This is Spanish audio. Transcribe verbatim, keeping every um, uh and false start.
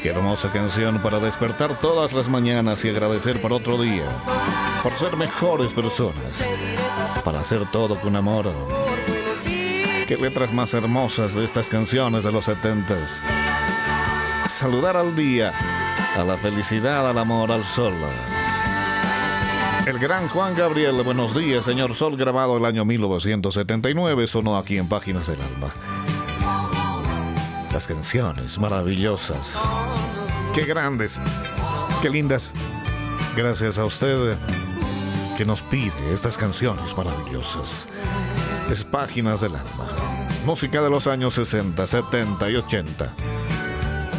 Qué hermosa canción para despertar todas las mañanas y agradecer por otro día, por ser mejores personas, para hacer todo con amor. Qué letras más hermosas de estas canciones de los setentas. Saludar al día, a la felicidad, al amor, al sol. El gran Juan Gabriel, Buenos días, señor sol, grabado el año mil novecientos setenta y nueve, sonó aquí en Páginas del Alma. Las canciones maravillosas, qué grandes, qué lindas. Gracias a usted que nos pide estas canciones maravillosas. Es Páginas del Alma, música de los años sesenta, setenta y ochenta.